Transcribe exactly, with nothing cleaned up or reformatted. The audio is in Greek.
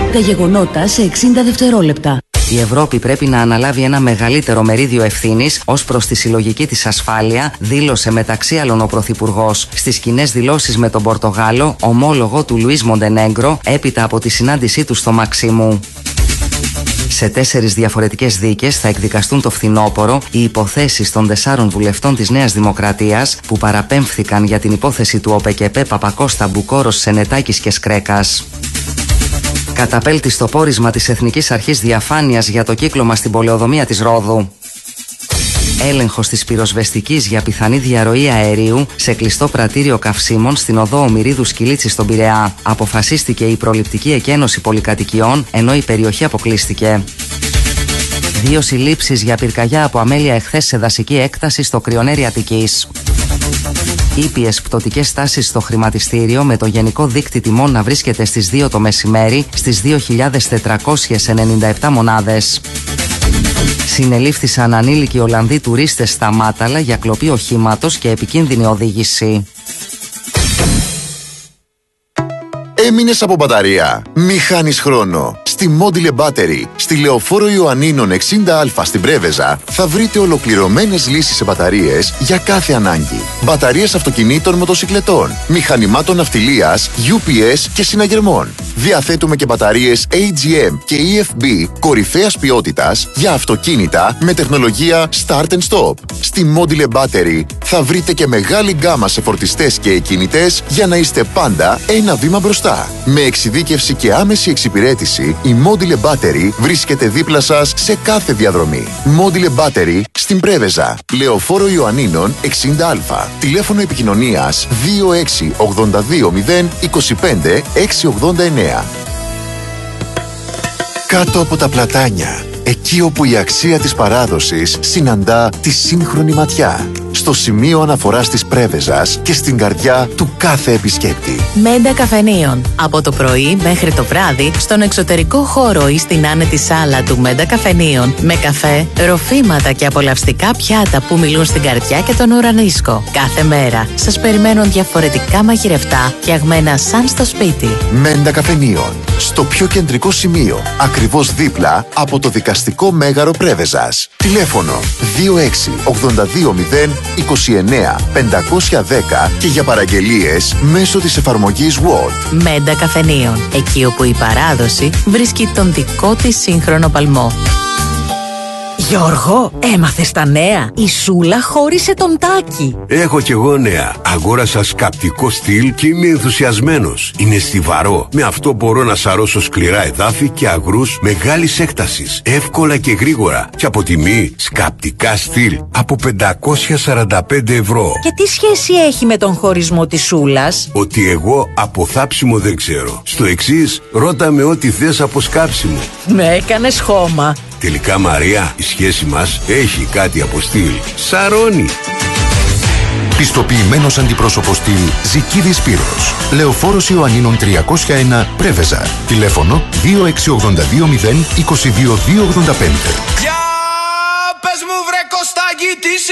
Τα γεγονότα σε εξήντα δευτερόλεπτα. Η Ευρώπη πρέπει να αναλάβει ένα μεγαλύτερο μερίδιο ευθύνης ως προς τη συλλογική της ασφάλεια, δήλωσε μεταξύ άλλων ο Πρωθυπουργός στις κοινές δηλώσεις με τον Πορτογάλο, ομόλογο του Λουίς Μοντενέγκρο, έπειτα από τη συνάντησή του στο Μαξίμου. Σε τέσσερις διαφορετικές δίκες θα εκδικαστούν το φθινόπωρο οι υποθέσεις των τεσσάρων βουλευτών της Νέας Δημοκρατίας που παραπέμφθηκαν για την υπόθεση του ΟΠΕΚΕΠΕ Παπακώστα, Μπουκόρος, Σενετάκης και Σκρέκας. Καταπέλτει στο πόρισμα της Εθνικής Αρχής Διαφάνειας για το κύκλωμα στην πολεοδομία της Ρόδου. Έλεγχος της πυροσβεστικής για πιθανή διαρροή αερίου σε κλειστό πρατήριο καυσίμων στην οδό Ομηρίδου Σκυλίτσι στον Πειραιά. Αποφασίστηκε η προληπτική εκένωση πολυκατοικιών, ενώ η περιοχή αποκλείστηκε. Δύο συλλήψεις για πυρκαγιά από αμέλεια εχθές σε δασική έκταση στο Κρυονέρι Αττικής. Ήπιες πτωτικές τάσεις στο χρηματιστήριο, με το γενικό δείκτη τιμών να βρίσκεται στις δύο το μεσημέρι στις δύο χιλιάδες τετρακόσιες ενενήντα επτά μονάδες. Συνελήφθησαν ανήλικοι Ολλανδοί τουρίστες στα Μάταλα για κλοπή οχήματος και επικίνδυνη οδήγηση. Έμεινες από μπαταρία? Μη χάνεις χρόνο. Στη Module Battery, στη Λεωφόρο Ιωαννίνων εξήντα α στην Πρέβεζα, θα βρείτε ολοκληρωμένες λύσεις σε μπαταρίες για κάθε ανάγκη. Μπαταρίες αυτοκινήτων, μοτοσικλετών, μηχανημάτων ναυτιλίας, γιου πι ες και συναγερμών. Διαθέτουμε και μπαταρίες έι τζι εμ και ι εφ μπι κορυφαίας ποιότητας για αυτοκίνητα με τεχνολογία Start and Stop. Στη Module Battery θα βρείτε και μεγάλη γκάμα σε φορτιστές και εκκινητές για να είστε πάντα ένα βήμα μπροστά. Με εξειδίκευση και άμεση εξυπηρέτηση, η Module Battery βρίσκεται δίπλα σας σε κάθε διαδρομή. Module Battery στην Πρέβεζα, Λεωφόρο Ιωαννίνων εξήντα α. Τηλέφωνο επικοινωνίας δύο έξι ογδόντα δύο μηδέν είκοσι πέντε εξακόσια ογδόντα εννέα. Κάτω από τα πλατάνια, εκεί όπου η αξία της παράδοσης συναντά τη σύγχρονη ματιά. Στο σημείο αναφοράς της Πρέβεζας και στην καρδιά του κάθε επισκέπτη. Μέντα Καφενείων. Από το πρωί μέχρι το βράδυ, στον εξωτερικό χώρο ή στην άνετη σάλα του Μέντα Καφενείων, με καφέ, ροφήματα και απολαυστικά πιάτα που μιλούν στην καρδιά και τον ουρανίσκο. Κάθε μέρα σας περιμένουν διαφορετικά μαγειρευτά, φτιαγμένα σαν στο σπίτι. Μέντα Καφενείων. Στο πιο κεντρικό σημείο, ακριβώς δίπλα από το δικαστικό μέγαρο Πρέβεζας. Τηλέφωνο δύο έξι ογδόντα δύο μηδέν είκοσι εννέα πεντακόσια δέκα και για παραγγελίες μέσω της εφαρμογής Word. Μέντα Καφενείων. Εκεί όπου η παράδοση βρίσκει τον δικό της σύγχρονο παλμό. Γιώργο, έμαθες τα νέα? Η Σούλα χώρισε τον Τάκη. Έχω κι εγώ νέα. Αγόρασα σκαπτικό στυλ και είμαι ενθουσιασμένος. Είναι στιβαρό. Με αυτό μπορώ να σαρώσω σκληρά εδάφη και αγρούς μεγάλης έκτασης. Εύκολα και γρήγορα. Και από τιμή σκαπτικά στυλ από πεντακόσια σαράντα πέντε ευρώ. Και τι σχέση έχει με τον χωρισμό της Σούλας? Ότι εγώ από θάψιμο δεν ξέρω. Στο εξής, ρώτα με ό,τι θες από σκάψιμο. Με έκανες χώμα. Τελικά, Μαρία, η σχέση μας έχει κάτι από στυλ. Σαρώνει. Πιστοποιημένος αντιπρόσωπος στυλ Ζικίδης Σπύρος. Λεωφόρος Ιωαννίνων τριακόσια ένα, Πρέβεζα. Τηλέφωνο δύο έξι ογδόντα δύο μηδέν είκοσι δύο δύο ογδόντα πέντε. Για πες μου βρε Κωστάκη, τι